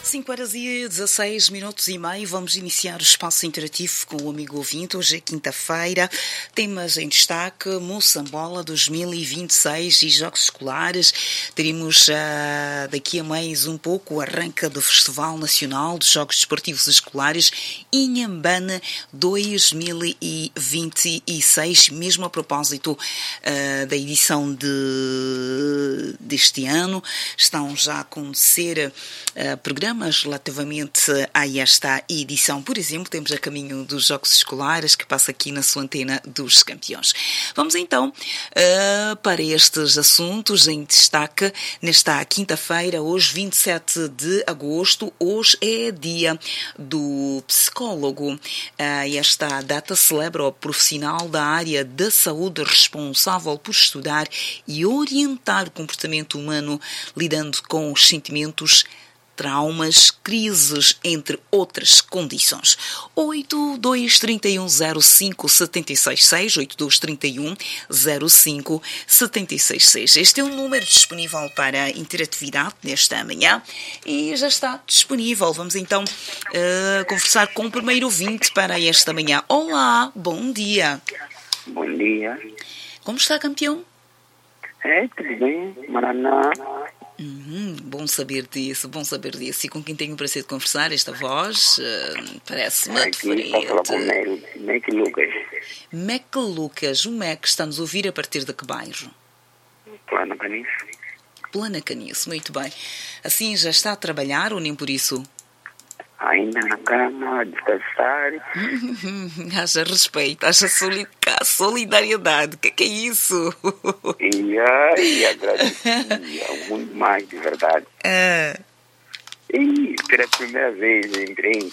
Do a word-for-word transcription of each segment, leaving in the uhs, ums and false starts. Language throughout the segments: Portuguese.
cinco horas e dezasseis minutos e meio. Vamos iniciar o espaço interativo com o amigo ouvinte. Hoje é quinta-feira. Temas em destaque: Moçambola dois mil e vinte e seis e Jogos Escolares. Teremos uh, daqui a mais um pouco o arranque do Festival Nacional dos Jogos Desportivos Escolares Inhambane dois mil e vinte e seis. Mesmo a propósito uh, da edição de, deste ano, estão já a acontecer uh, programas relativamente a esta edição. Por exemplo, temos a caminho dos Jogos Escolares, que passa aqui na sua antena dos campeões. Vamos então uh, para estes assuntos em destaque nesta quinta-feira, hoje vinte e sete de agosto. Hoje é dia do psicólogo. Uh, esta data celebra o profissional da área da saúde responsável por estudar e orientar o comportamento humano, lidando com os sentimentos, traumas, crises, entre outras condições. oito dois três um zero cinco sete seis seis, oito dois três um zero cinco sete seis seis. Este é um número disponível para interatividade nesta manhã e já está disponível. Vamos então uh, conversar com o primeiro ouvinte para esta manhã. Olá, bom dia. Bom dia. Como está, campeão? É, tudo bem, Maraná. Uhum, bom saber disso, bom saber disso. E com quem tenho o prazer de conversar, esta voz uh, parece-me Aqui diferente. está falar com o Mac Lucas. Mac Lucas, o Mac está-nos a ouvir a partir de que bairro? Plana Caniço. Plana Caniço, muito bem. Assim já está a trabalhar ou nem por isso? Ainda na cama, a descansar. Haja respeito, haja solidariedade. O que, que é isso? E ai, agradecia muito mais, de verdade. Ah. E pela primeira vez entrei.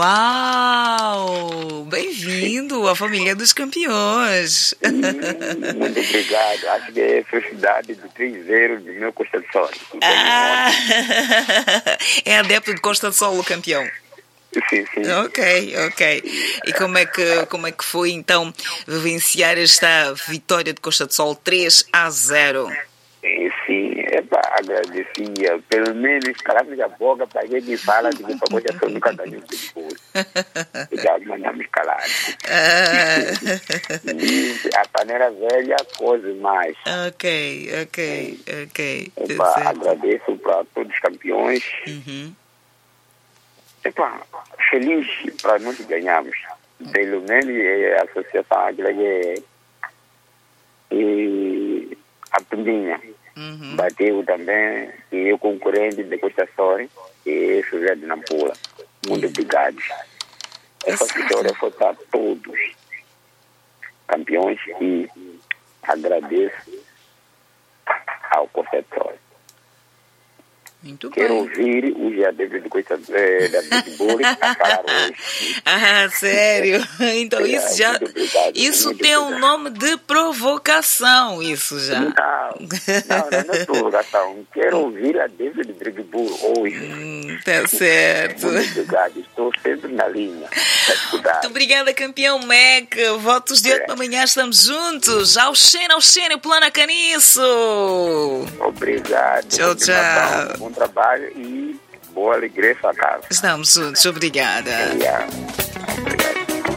Uau! Bem-vindo à família dos campeões. Hum, muito obrigado. Acho que é a felicidade do três zero do meu Costa do Sol. Ah. É adepto de Costa do Sol, o campeão. Sim, sim. Ok, ok. E como é que, como é que foi então vivenciar esta vitória de Costa do Sol três a zero? Sim, sim. Epa, agradecia. Pelo menos calamos a boca para quem me fala de que para Costa do Sol nunca ganhou de futebol. Já mandamos calar. Ah. A panela velha, coisa mais. Ok, ok, ok. Epa, agradeço para todos os campeões. Uhum. Epa, feliz para nós ganharmos. Pelo menos a Associação Águila e, e a Pindinha. Uhum. Bateu também, e o concorrente de Costa Sol e José de Nampula. Muito obrigado. Essa vitória foi para todos campeões e agradeço ao Costa Sol. Muito Quero bem. ouvir o Jadeve de Costa eh, da Futebol a falar hoje. Ah, sério? Então isso já... Isso muito tem obrigado. um nome de provocação, isso já. Não, não, não, não é provocação. Quero ouvir a David Drigbull hoje. Hum, tá certo. Muito obrigado. Estou sempre na linha para escutar. Muito obrigada, campeão Mac. Votos de oito da manhã, estamos juntos. Ao cheiro, ao cheiro, Plana Caniço. Obrigado. Tchau, tchau. Bom trabalho e boa alegria à casa. Estamos juntos, obrigada. Yeah. Obrigado.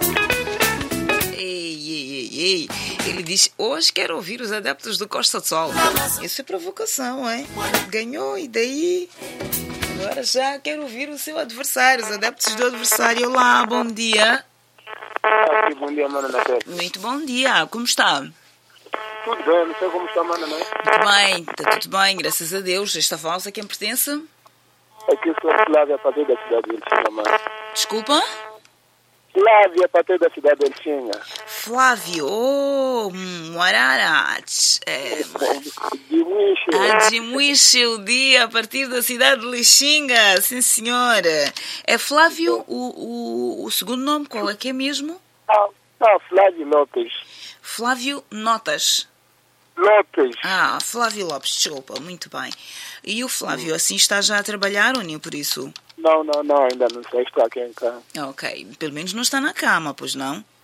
Ei, ei, ei, ei. Ele diz, hoje quero ouvir os adeptos do Costa do Sol. Isso é provocação, hein? Ganhou, e daí? Agora já quero ouvir o seu adversário, os adeptos do adversário. Olá, bom dia. Ah, bom dia, Mana Naté. Muito bom dia, como está? Tudo bem, não sei como está, Mana, não é? Muito bem, está tudo bem, graças a Deus. Esta voz a quem pertence? Aqui sou Flávia, a partir da cidade de Elxinha, Mana. Desculpa? Flávia, a partir da cidade de Elxinha. Flávio, oh, Moararat. É, De Muixe. Admuixe o dia a partir da cidade de Lixinga, sim senhora. É Flávio, o, o, o segundo nome, qual é que é mesmo? Ah, ah, Flávio Lopes. Flávio Notas. Lopes. Ah, Flávio Lopes, desculpa, muito bem. E o Flávio, assim está já a trabalhar ou nem por isso? Não, não, não, ainda não sei, estou aqui em casa. Ok, pelo menos não está na cama, pois não?